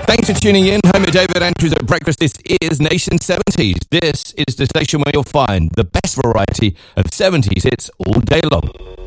Thanks for tuning in. Home at David Andrews at breakfast. This is Nation 70s. This is the station where you'll find the best variety of 70s hits all day long.